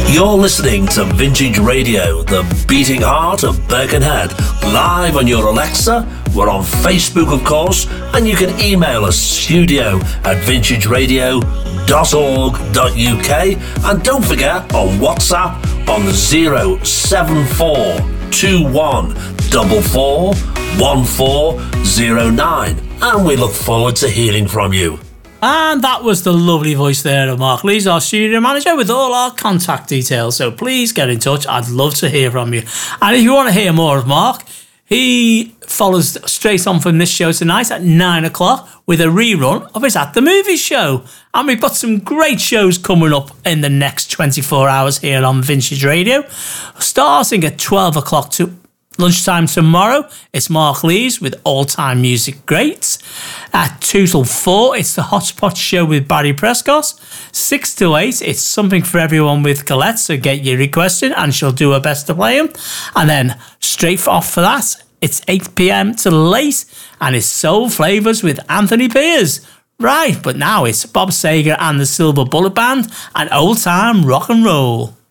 You're listening to Vintage Radio, the beating heart of Birkenhead, live on your Alexa. We're on Facebook, of course, and you can email us studio@vintageradio.org.uk, and don't forget on WhatsApp on the 07421441409, and we look forward to hearing from you. And that was the lovely voice there of Mark Lees, our studio manager, with all our contact details. So please get in touch. I'd love to hear from you. And if you want to hear more of Mark, he follows straight on from this show tonight at 9 o'clock with a rerun of his At the Movies show. And we've got some great shows coming up in the next 24 hours here on Vintage Radio. Starting at 12 o'clock to lunchtime tomorrow, it's Mark Lees with all-time music greats. At 2 till 4, it's the Hotspot Show with Barry Prescott. 6 till 8, it's Something for Everyone with Colette, so get your request in and she'll do her best to play them. And then straight off for that, it's 8 p.m. till late, and it's Soul Flavours with Anthony Piers. Right, but now it's Bob Seger and the Silver Bullet Band and old-time rock and roll.